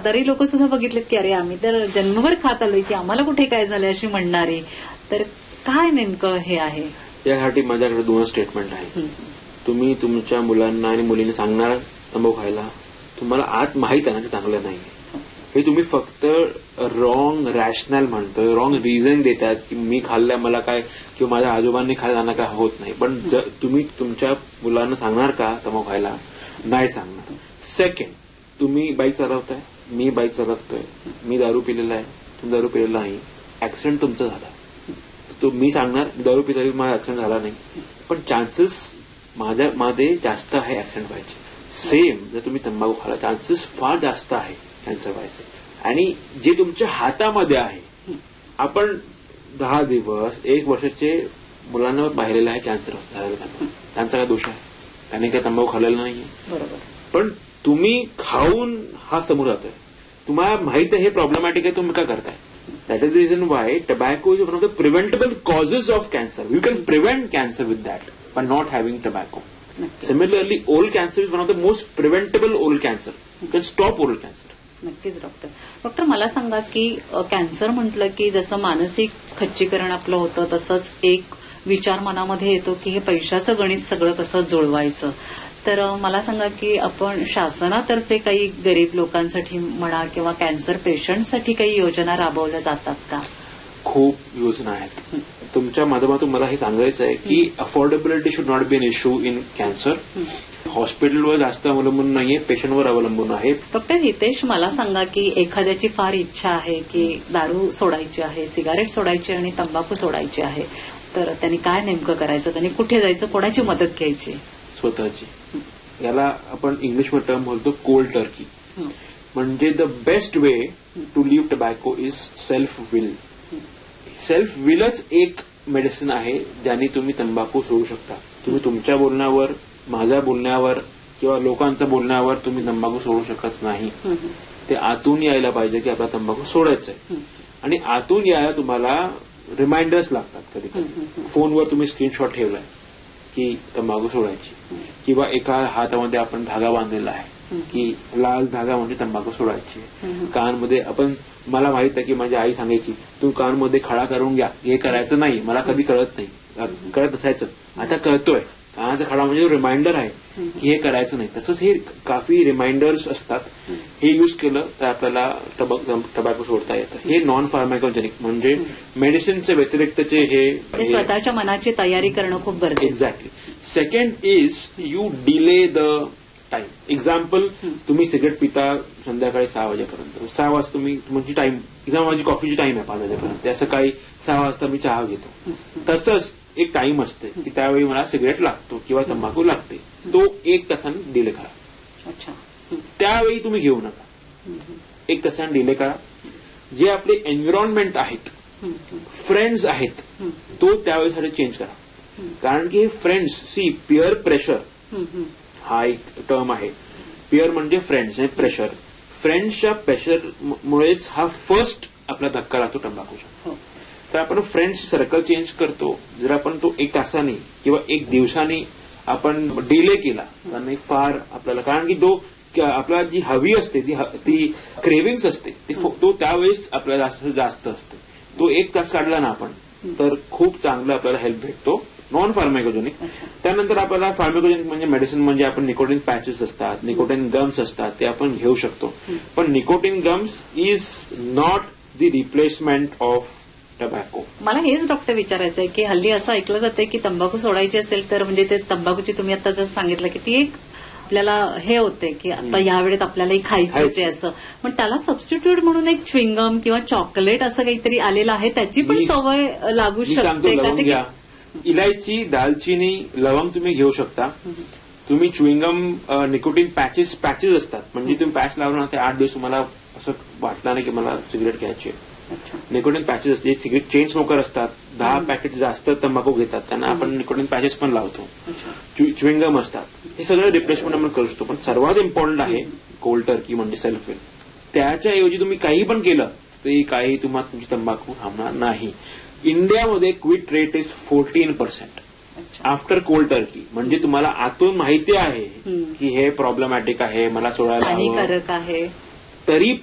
म्हातारी लोक सुद्धा बघितलेत की अरे आम्ही तर जन्मभर खात आलोय की आम्हाला कुठे काय झालं अशी म्हणणारी. तर काय नेमकं हे आहे? यासाठी माझ्याकडे 2 स्टेटमेंट आहेत. तुम्ही तुमच्या मुलांना आणि मुलींना सांगणार तंबाखू खायला, तुम्हाला आत माहित आहे ना ते चांगलं नाही. हे तुम्ही फक्त रॉंग रॅशनल म्हणतोय, रॉंग रिझन देतात की मी खाल्लंय मला काय किंवा माझ्या आजोबांनी खायला काय होत नाही. पण तुम्ही तुमच्या मुलांना सांगणार का तंबाखू खायला? नाही सांगणार. सेकंड, तुम्ही बाईक चालवताय, मी बाईक चालवतोय, मी दारू पिलेला आहे, तुम्ही दारू पिलेला नाही, ऍक्सिडेंट तुमचा झाला, तो मी सांगणार दारू पिता माझा ऍक्सिडेंट झाला नाही, पण चान्सेस माझ्यामध्ये जास्त आहे ऍक्सिडेंट व्हायचे. सेम जर तुम्ही तंबाखू खाला चान्सेस फार जास्त आहे कॅन्सर व्हायचे. आणि जे तुमच्या हातामध्ये आहे, आपण 10 दिवस 1 वर्षाचे मुलांना पाहिलेलं आहे कॅन्सर झालेलं, त्यांचा काय दोष आहे? त्यांनी काय तंबाखू खाल्लेला नाहीये. बरोबर. पण तुम्ही खाऊन हा समोर जातोय, तुम्हाला माहित आहे हे प्रॉब्लेमॅटिक आहे, तुम्ही काय करताय? That is the reason why tobacco is one of the preventable causes of cancer. You can prevent cancer with that by not having tobacco. Similarly oral cancer is one of the most preventable oral cancer. You can stop oral cancer. नक्कीच doctor मला सांगा की cancer म्हटलं की जसं मानसिक खच्चीकरण आपलं होतं तसंच एक विचार मनामध्ये येतो की हे पैशाचं गणित सगळं कसं जुळवायचं. तर मला सांगा की आपण शासनातर्फे काही गरीब लोकांसाठी म्हणा किंवा कॅन्सर पेशंटसाठी काही योजना राबवल्या जातात का? खूप योजना आहेत. तुमच्या माध्यमातून मला हे सांगायचं आहे की affordability should not be an issue in cancer. हॉस्पिटलवर जास्त अवलंबून नाहीये, पेशंटवर अवलंबून आहे. डॉक्टर हितेश मला सांगा की एखाद्याची फार इच्छा आहे की दारू सोडायची आहे, सिगारेट सोडायची आणि तंबाखू सोडायची आहे, तर त्यांनी काय नेमकं करायचं? त्यांनी कुठे जायचं? कोणाची मदत घ्यायची? स्वतःची. याला आपण इंग्लिशमध्ये टर्म बोलतो कोल्ड टर्की. म्हणजे the best way to leave tobacco is self will. Self विलच एक मेडिसिन आहे ज्याने तुम्ही तंबाखू सोडू शकता. तुम्ही तुमच्या बोलण्यावर, माझ्या बोलण्यावर किंवा लोकांच्या बोलण्यावर तुम्ही तंबाखू सोडू शकत नाही. ते आतून यायला पाहिजे की आपला तंबाखू सोडायचा आहे. आणि आतून यायला तुम्हाला रिमाइंडर्स लागतात. कधी कधी फोनवर तुम्ही स्क्रीनशॉट ठेवलाय की तंबाखू सोडायची, किंवा एका हातामध्ये आपण धागा बांधलेला आहे की लाल धागा म्हणजे तंबाखू सोडायची. कानमध्ये आपण, मला माहित आहे की माझी आई सांगायची तू कानमध्ये खडा करून घ्या, हे करायचं नाही. मला कधी कळत नाही, कळत नसायचं, आता कळतोय. कानाचा खडा म्हणजे रिमाइंडर आहे की हे करायचं नाही. तसंच हे काफी रिमाइंडर्स असतात. हे युज केलं तर आपल्याला टबॅको सोडता येतं. हे नॉन फार्माकोजेनिक म्हणजे मेडिसिनच्या व्यतिरिक्तचे हे स्वतःच्या मनाची तयारी करणं खूप गरजेचं. Exactly. Second is you delay the time. Example, तुम्ही सिगरेट पिता संध्याकाळी 6 वाजेपर्यंत. 6 वाजता तुम्ही तुमची टाइम, एक्झाम्पल माझी कॉफीची टाइम आहे 5 वाजेपर्यंत, त्या सकाळी 6 वाजता मी चहा घेतो. तसंच एक टाइम असते की त्यावेळी मला सिगरेट लागतो किंवा तंबाखू लागते, तो 1 तासाने डिले करा. त्यावेळी तुम्ही घेऊ नका, 1 तासाने डिले करा. जे आपले एन्व्हायरमेंट आहेत, फ्रेंड्स आहेत, तो त्यावेळीसाठी चेंज करा. कारण की हे फ्रेंड्स, पिअर प्रेशर हा एक टर्म आहे. पिअर म्हणजे फ्रेंड्स आणि प्रेशर. फ्रेंड्सच्या प्रेशरमुळेच हा फर्स्ट आपला धक्का लागतो तंबाखूचा. तर आपण फ्रेंड्स सर्कल चेंज करतो. जर आपण तो 1 तासाने किंवा 1 दिवसाने आपण डिले केला तर फार आपल्याला, कारण की तो आपल्याला जी हवी असते ती क्रेविंग्स असते तो त्यावेळेस आपल्याला जास्त असते. तो 1 तास काढला ना आपण तर खूप चांगलं आपल्याला हेल्प भेटतो. नॉन फार्माकोजेनिक. त्यानंतर आपल्याला फार्माकोजेनिक म्हणजे मेडिसिन म्हणजे आपण निकोटीन पॅचेस असतात, निकोटीन गम्स असतात, ते आपण घेऊ शकतो. पण nicotine gums is not the replacement of tobacco. मला हेच डॉक्टर विचारायचं आहे की हल्ली असं ऐकलं जातंय की तंबाखू सोडायची असेल तर म्हणजे ते तंबाखूची तुम्ही आता जसं सांगितलं की ती एक आपल्याला हे होते की आता या वेळेत आपल्याला खायची असं, पण त्याला सबस्टिट्यूट म्हणून एक च्युइंगम किंवा चॉकलेट असं काहीतरी आलेलं आहे, त्याची पण सवय लागू शकते का? इलायची, दालचिनी, लवंग तुम्ही घेऊ शकता. तुम्ही च्युइंगम, निकोटीन पॅचेस असतात, म्हणजे तुम्ही पॅच लावून ते 8 दिवस तुम्हाला असं वाटलं नाही की मला सिगरेट घ्यायची आहे. निकोटीन पॅचेस असते. सिगरेट चेन स्मोकर असतात, 10 पॅकेट जास्त तंबाखू घेतात, त्यांना आपण निकोटीन पॅचेस पण लावतो. च्युइंगम असतात. हे सगळं रिप्लेसमेंट आपण करू शकतो. पण सर्वात इम्पॉर्टंट आहे कोल्ड टर्की म्हणजे सेल्फ विल. त्याच्याऐवजी तुम्ही काही पण केलं तरी काही तुम्हाला तुमची तंबाखू थांबणार नाही. इंडियामध्ये quit rate is 14% after cold Turkey. म्हणजे तुम्हाला आतून माहिती आहे की हे प्रॉब्लेमॅटिक आहे, मला सोडायला हानिकारक आहे, तरी